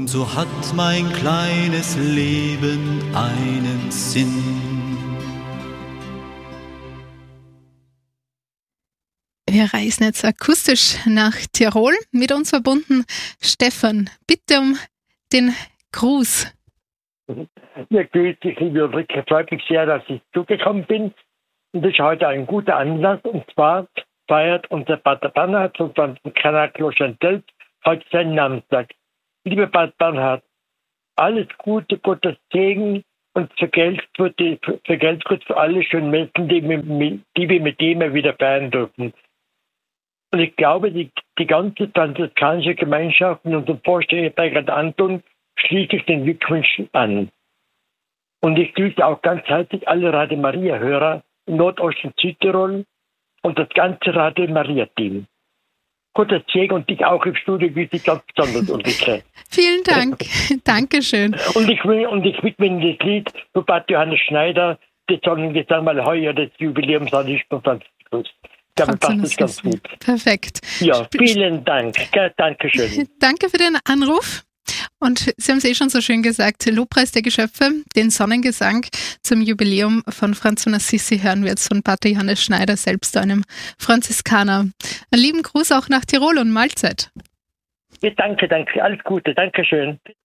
so hat mein kleines Leben einen Sinn. Wir reisen jetzt akustisch nach Tirol. Mit uns verbunden Stefan. Bitte um den Gruß. Ja, grüß dich, liebe Ulrike. Freut mich sehr, dass ich zugekommen bin. Und das ist heute ein guter Anlass. Und zwar feiert unser Pater Bernhard von St. Kanaklo selbst heute seinen Namenstag. Lieber Pater Bernhard, alles Gute, Gottes Segen und vergelt's für alle schönen Messen, die wir mit dem wieder feiern dürfen. Und ich glaube, die ganze franziskanische Gemeinschaft und unser Vorsteher Berghard Anton schließt sich den Glückwünschen an. Und ich grüße auch ganz herzlich alle Radio Maria-Hörer in Nordost- und Südtirol und das ganze Radio Maria-Team. Gottes Segen und dich auch im Studio grüße ich ganz besonders, Ulrike. Vielen Dank. Dankeschön. Und ich widme das Lied für Pater Johannes Schneider, das Sonnengesang, weil heuer das Jubiläum an die Franziskus. Ich glaube, das ist ganz gut. Perfekt. Ja, vielen Dank. Dankeschön. Danke für den Anruf. Und Sie haben es schon so schön gesagt, Lobpreis der Geschöpfe, den Sonnengesang zum Jubiläum von Franz von Assisi hören wir jetzt von Pater Johannes Schneider, selbst einem Franziskaner. Einen lieben Gruß auch nach Tirol und Mahlzeit. Ja, danke. Alles Gute. Dankeschön.